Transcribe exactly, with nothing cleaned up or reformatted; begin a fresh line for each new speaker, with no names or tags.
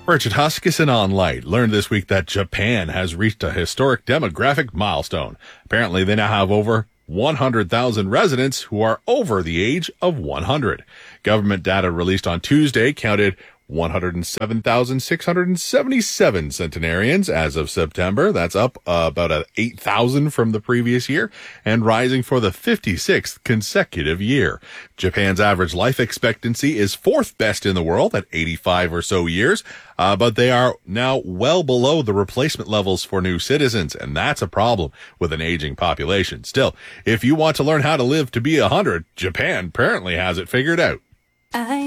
Richard Huskisson on Light learned this week that Japan has reached a historic demographic milestone. Apparently, they now have over one hundred thousand residents who are over the age of one hundred. Government data released on Tuesday counted one hundred seven thousand six hundred seventy-seven centenarians as of September. That's up uh, about eight thousand from the previous year and rising for the fifty-sixth consecutive year. Japan's average life expectancy is fourth best in the world at eighty-five or so years, uh, but they are now well below the replacement levels for new citizens, and that's a problem with an aging population. Still, if you want to learn how to live to be one hundred, Japan apparently has it figured out.
I